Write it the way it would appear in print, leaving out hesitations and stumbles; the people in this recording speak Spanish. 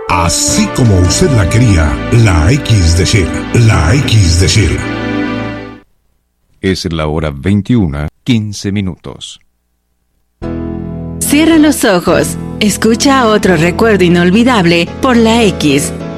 Así como usted la quería, la X de Sheila. La X de Sheila. Es la hora 21:15. Cierra los ojos. Escucha otro recuerdo inolvidable por la X